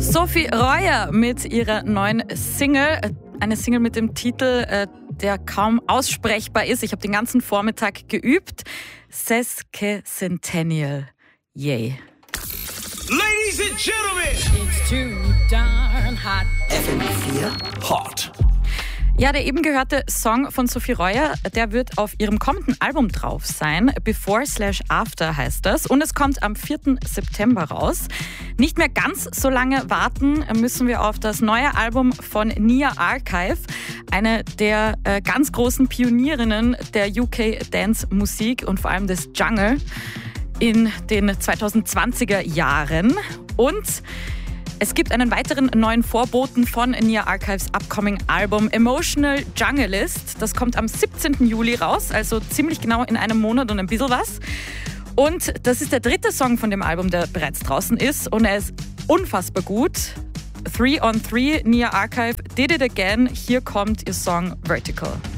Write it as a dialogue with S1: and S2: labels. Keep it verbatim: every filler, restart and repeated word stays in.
S1: Sophie Royer mit ihrer neuen Single. Eine Single mit dem Titel, äh, der kaum aussprechbar ist. Ich habe den ganzen Vormittag geübt. Sesquicentennial. Yay.
S2: Ladies and Gentlemen,
S3: it's too darn hot.
S2: F M vier Hot.
S1: Ja, der eben gehörte Song von Sophie Royer, der wird auf ihrem kommenden Album drauf sein. Before slash After heißt das. Und es kommt am vierten September raus. Nicht mehr ganz so lange warten müssen wir auf das neue Album von Nia Archive, eine der äh, ganz großen Pionierinnen der U K-Dance-Musik und vor allem des Jungle in den zweitausendzwanziger Jahren. Und es gibt einen weiteren neuen Vorboten von Nia Archives upcoming Album Emotional Junglist. Das kommt am siebzehnten Juli raus, also ziemlich genau in einem Monat und ein bisschen was. Und das ist der dritte Song von dem Album, der bereits draußen ist. Und er ist unfassbar gut. Three on Three, Nia Archive, Did It Again. Hier kommt ihr Song Vertical.